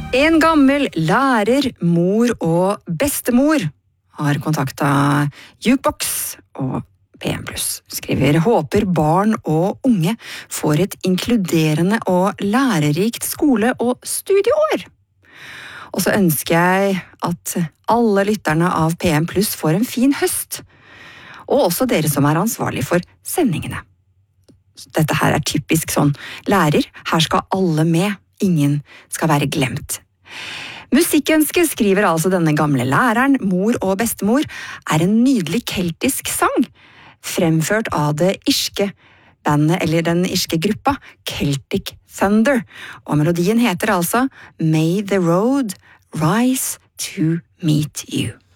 En gammel lærer, mor og bestemor har kontaktet Jukebox og PM+. Skriver håper barn og unge får et inkluderende og lærerikt skole- og studieår. Og så ønsker jeg at alle lytterne av PM+ får en fin høst. Og også dere som er ansvarlig for sendingene. Dette her er typisk sånn lærer, her skal alle med, ingen skal være glemt. Musikkønske, skriver altså denne gamle læreren, mor og bestemor, er en nydelig keltisk sang, fremført av det irske bandet, eller den irske gruppa, Celtic Thunder, og melodien heter altså May the Road Rise to Meet You.